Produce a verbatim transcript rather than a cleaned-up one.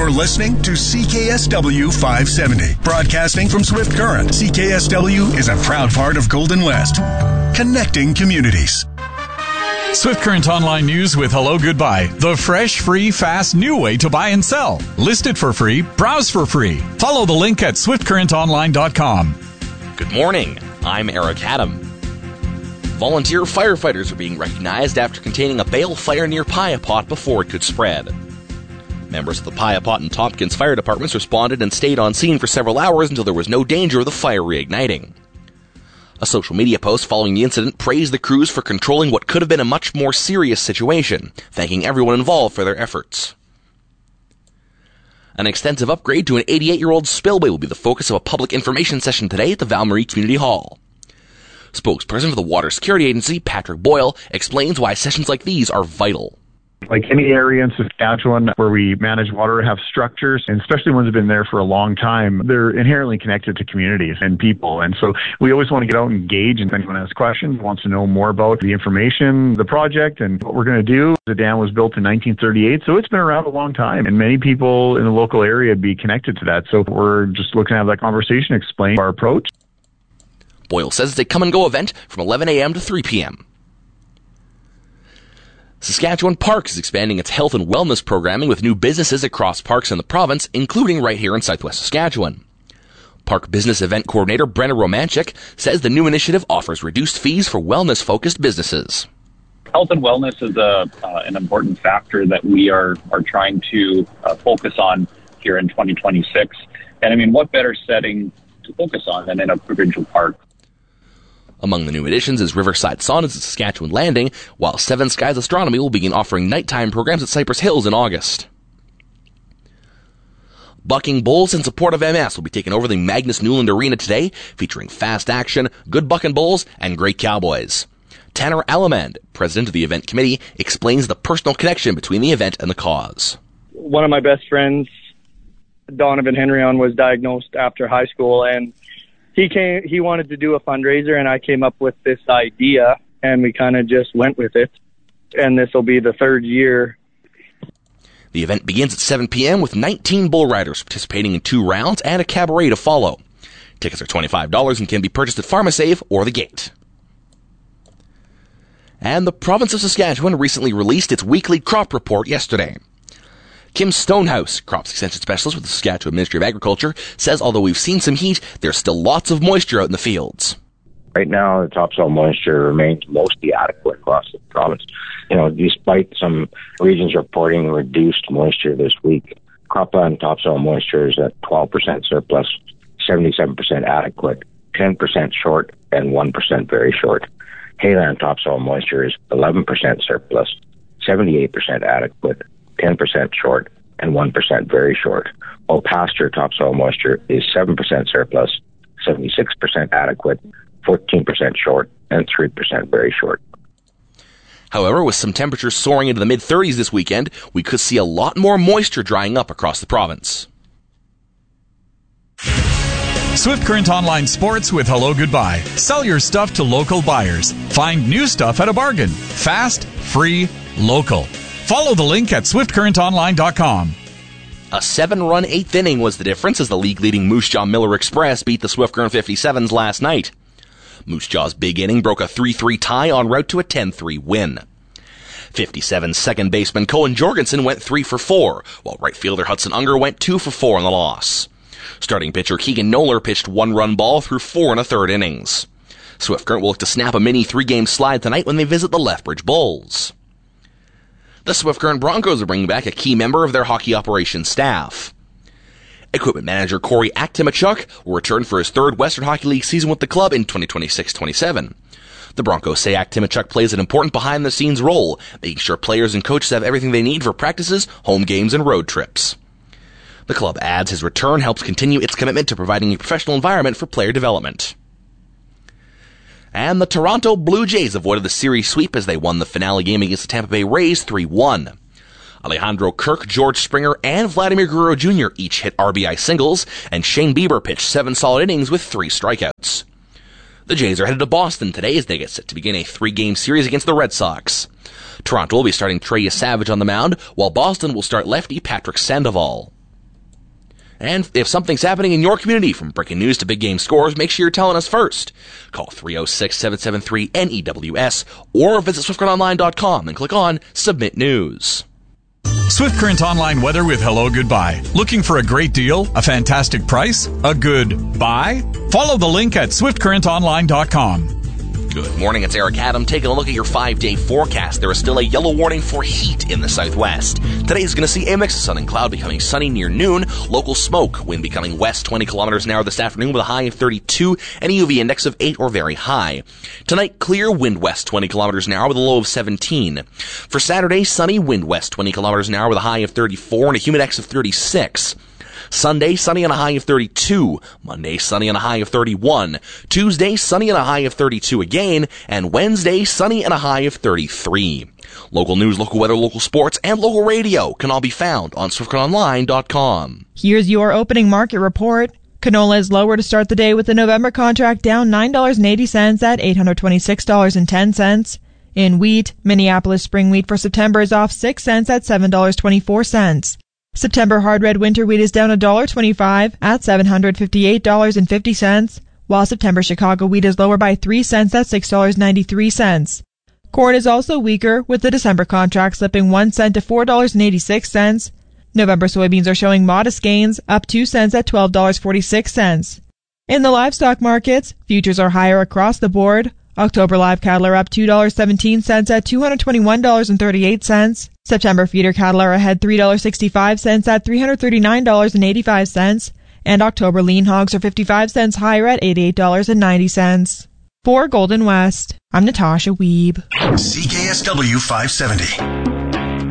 You're listening to C K S W five seventy, broadcasting from Swift Current. C K S W is a proud part of Golden West, connecting communities. Swift Current Online News with Hello Goodbye, the fresh, free, fast, new way to buy and sell. List it for free, browse for free. Follow the link at swift current online dot com. Good morning, I'm Eric Adam. Volunteer firefighters are being recognized after containing a bale fire near Piapot before it could spread. Members of the Piapot and Tompkins fire departments responded and stayed on scene for several hours until there was no danger of the fire reigniting. A social media post following the incident praised the crews for controlling what could have been a much more serious situation, thanking everyone involved for their efforts. An extensive upgrade to an eighty-eight-year-old spillway will be the focus of a public information session today at the Val-Marie Community Hall. Spokesperson for the Water Security Agency, Patrick Boyle, explains why sessions like these are vital. Like any area in Saskatchewan where we manage water have structures, and especially ones that have been there for a long time, they're inherently connected to communities and people. And so we always want to get out and engage, and if anyone has questions, wants to know more about the information, the project, and what we're going to do. The dam was built in nineteen thirty-eight, so it's been around a long time, and many people in the local area be connected to that. So we're just looking to have that conversation, explain our approach. Boyle says it's a come-and-go event from eleven a.m. to three p.m. Saskatchewan Parks is expanding its health and wellness programming with new businesses across parks in the province, including right here in southwest Saskatchewan. Park Business Event Coordinator Brenna Romanchik says the new initiative offers reduced fees for wellness-focused businesses. Health and wellness is a, uh, an important factor that we are, are trying to uh, focus on here in twenty twenty-six. And I mean, what better setting to focus on than in a provincial park? Among the new additions is Riverside Saunas at Saskatchewan Landing, while Seven Skies Astronomy will begin offering nighttime programs at Cypress Hills in August. Bucking Bulls in support of M S will be taking over the Magnus Newland Arena today, featuring fast action, good bucking bulls, and great cowboys. Tanner Alamand, president of the event committee, explains the personal connection between the event and the cause. One of my best friends, Donovan Henryon, was diagnosed after high school, and He came. He wanted to do a fundraiser, and I came up with this idea, and we kind of just went with it. And this will be the third year. The event begins at seven p.m. with nineteen bull riders participating in two rounds and a cabaret to follow. Tickets are twenty-five dollars and can be purchased at PharmaSave or The Gate. And the province of Saskatchewan recently released its weekly crop report yesterday. Kim Stonehouse, crops extension specialist with the Saskatchewan Ministry of Agriculture, says although we've seen some heat, there's still lots of moisture out in the fields. Right now, the topsoil moisture remains mostly adequate across the province. You know, despite some regions reporting reduced moisture this week, cropland topsoil moisture is at twelve percent surplus, seventy-seven percent adequate, ten percent short, and one percent very short. Hayland topsoil moisture is eleven percent surplus, seventy-eight percent adequate, ten percent short, and one percent very short, while pasture topsoil moisture is seven percent surplus, seventy-six percent adequate, fourteen percent short, and three percent very short. However, with some temperatures soaring into the mid-thirties this weekend, we could see a lot more moisture drying up across the province. Swift Current Online Sports with Hello Goodbye. Sell your stuff to local buyers. Find new stuff at a bargain. Fast, free, local. Follow the link at swift current online dot com. A seven-run eighth inning was the difference as the league-leading Moose Jaw Miller Express beat the Swift Current fifty-sevens last night. Moose Jaw's big inning broke a three three tie en route to a ten three win. fifty-seven's second baseman Cohen Jorgensen went three for four, while right fielder Hudson Unger went two for four in the loss. Starting pitcher Keegan Noller pitched one-run ball through four and a third innings. Swift Current will look to snap a mini three-game slide tonight when they visit the Lethbridge Bulls. The Swift Current Broncos are bringing back a key member of their hockey operations staff. Equipment manager Corey Aktimachuk will return for his third Western Hockey League season with the club in twenty twenty-six twenty-seven. The Broncos say Aktimachuk plays an important behind-the-scenes role, making sure players and coaches have everything they need for practices, home games, and road trips. The club adds his return helps continue its commitment to providing a professional environment for player development. And the Toronto Blue Jays avoided the series sweep as they won the finale game against the Tampa Bay Rays three one. Alejandro Kirk, George Springer, and Vladimir Guerrero Junior each hit R B I singles, and Shane Bieber pitched seven solid innings with three strikeouts. The Jays are headed to Boston today as they get set to begin a three-game series against the Red Sox. Toronto will be starting Trey Savage on the mound, while Boston will start lefty Patrick Sandoval. And if something's happening in your community, from breaking news to big game scores, make sure you're telling us first. Call three oh six, seven seven three, N E W S or visit swift current online dot com and click on Submit News. Swift Current Online weather with Hello Goodbye. Looking for a great deal, a fantastic price, a good buy? Follow the link at swift current online dot com. Good morning, it's Eric Adam. Taking a look at your five-day forecast. There is still a yellow warning for heat in the southwest. Today is going to see a mix of sun and cloud becoming sunny near noon. Local smoke, wind becoming west twenty kilometers an hour this afternoon with a high of thirty-two and a U V index of eight or very high. Tonight, clear, wind west twenty kilometers an hour with a low of seventeen. For Saturday, sunny, wind west twenty kilometers an hour with a high of thirty-four and a humid index of thirty-six. Sunday, sunny and a high of thirty-two. Monday, sunny and a high of thirty-one. Tuesday, sunny and a high of thirty-two again. And Wednesday, sunny and a high of thirty-three. Local news, local weather, local sports, and local radio can all be found on swift current online dot com. Here's your opening market report. Canola is lower to start the day with the November contract down nine dollars and eighty cents at eight hundred twenty-six dollars and ten cents. In wheat, Minneapolis spring wheat for September is off six cents at seven dollars and twenty-four cents. September hard red winter wheat is down one dollar and twenty-five cents at seven hundred fifty-eight dollars and fifty cents, while September Chicago wheat is lower by three cents at six dollars and ninety-three cents. Corn is also weaker, with the December contract slipping one cent to four dollars and eighty-six cents. November soybeans are showing modest gains, up two cents at twelve dollars and forty-six cents. In the livestock markets, futures are higher across the board. October live cattle are up two dollars and seventeen cents at two hundred twenty-one dollars and thirty-eight cents. September feeder cattle are ahead three dollars and sixty-five cents at three hundred thirty-nine dollars and eighty-five cents. And October lean hogs are fifty-five cents higher at eighty-eight dollars and ninety cents. For Golden West, I'm Natasha Weeb. C K S W five seventy.